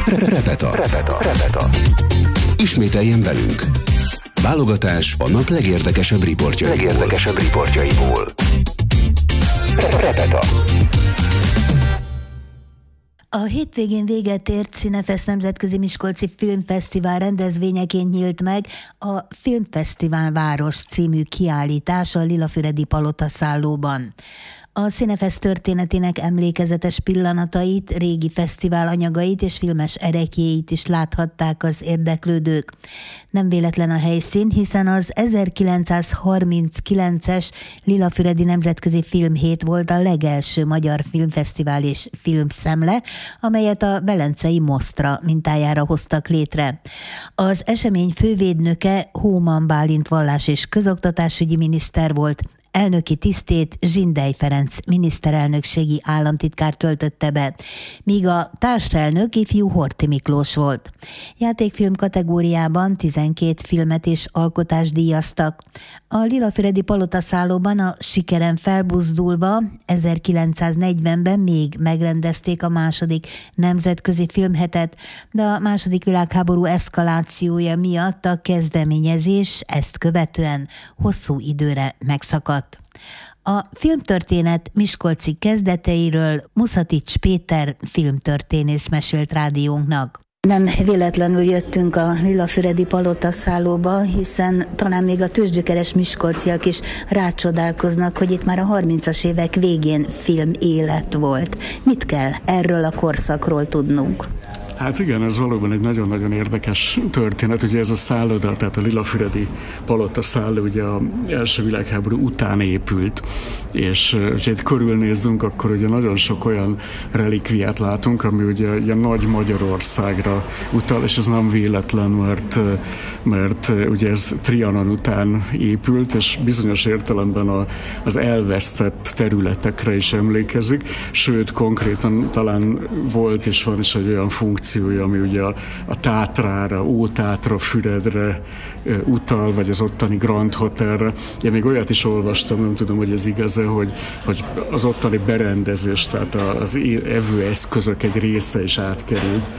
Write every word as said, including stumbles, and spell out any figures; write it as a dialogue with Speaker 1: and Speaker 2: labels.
Speaker 1: Repeta. Repeta. Repeta. Ismételjen velünk. Válogatás a nap legérdekesebb riportjaiból. Legérdekesebb riportjaiból. Repeta.
Speaker 2: A hétvégén véget ért Cinefest Nemzetközi Miskolci Filmfesztivál rendezvényeként nyílt meg a Filmfesztivál Város című kiállítás a Lilafüredi Palotaszállóban. A Cinefest történetének emlékezetes pillanatait, régi fesztivál anyagait és filmes ereklyéit is láthatták az érdeklődők. Nem véletlen a helyszín, hiszen az ezerkilencszázharminckilences Lilafüredi Nemzetközi Filmhét volt a legelső magyar filmfesztivál és filmszemle, amelyet a velencei Mosztra mintájára hoztak létre. Az esemény fővédnöke Hóman Bálint vallás- és közoktatásügyi miniszter volt, elnöki tisztét Zsindely Ferenc miniszterelnökségi államtitkár töltötte be, míg a társelnök ifjú Horthy Miklós volt. Játékfilm kategóriában tizenkét filmet és alkotást díjaztak. A Lilafüredi Palotaszállóban a sikeren felbuzdulva ezerkilencszáznegyvenben még megrendezték a második nemzetközi filmhetet, de a második világháború eszkalációja miatt a kezdeményezés ezt követően hosszú időre megszakadt. A filmtörténet miskolci kezdeteiről Muszatics Péter filmtörténész mesélt rádiónknak. Nem véletlenül jöttünk a Lilafüredi Palotaszállóba, hiszen talán még a tőzsgyökeres miskolciak is rácsodálkoznak, hogy itt már a harmincas évek végén film élet volt. Mit kell erről a korszakról tudnunk?
Speaker 3: Hát igen, ez valóban egy nagyon-nagyon érdekes történet. Ugye ez a szálloda, tehát a Lilafüredi Palotaszálló ugye az első világháború után épült, és ha itt körülnézzünk, akkor ugye nagyon sok olyan relikviát látunk, ami ugye, ugye nagy Magyarországra utal, és ez nem véletlen, mert, mert ugye ez Trianon után épült, és bizonyos értelemben a, az elvesztett területekre is emlékezik, sőt, konkrétan talán volt és van is egy olyan funkció, ami ugye a, a Tátrára, Ótátra, Füredre e, utal, vagy az ottani Grand Hotelre. Én még olyat is olvastam, nem tudom, hogy ez igaz-e, hogy, hogy az ottani berendezés, tehát az evőeszközök egy része is átkerült